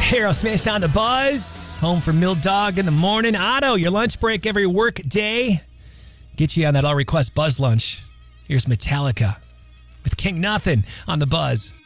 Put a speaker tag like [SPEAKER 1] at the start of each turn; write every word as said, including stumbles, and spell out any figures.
[SPEAKER 1] Aerosmith on the Buzz. Home for Mill Dog in the morning. Otto, your lunch break every work day. Get you on that all request Buzz lunch. Here's Metallica with King Nothing on the Buzz.